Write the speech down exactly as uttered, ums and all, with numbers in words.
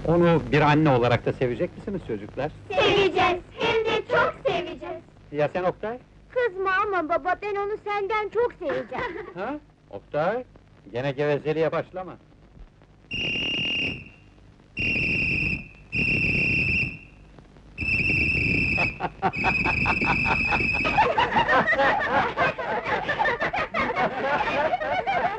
Onu bir anne olarak da sevecek misiniz çocuklar? Seveceğiz, hem de çok seveceğiz. Ya sen Oktay? Kızma ama baba, ben onu senden çok seveceğim. Ha? Oktay, gene gevezeliğe başlama.